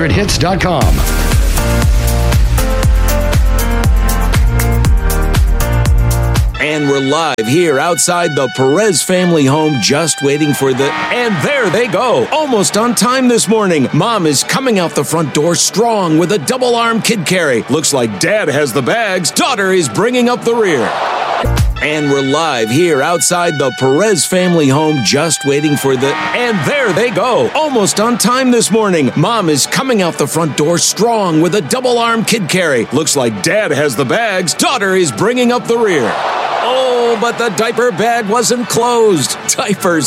100hits.com. And we're live here outside the Perez family home, just waiting for and there they go. Almost on time this morning. Mom is coming out the front door strong with a double-arm kid carry. Looks like Dad has the bags. Daughter is bringing up the rear. And we're live here outside the Perez family home, just waiting for and there they go. Almost on time this morning. Mom is coming out the front door strong with a double-arm kid carry. Looks like Dad has the bags. Daughter is bringing up the rear. Oh, but the diaper bag wasn't closed. Diapers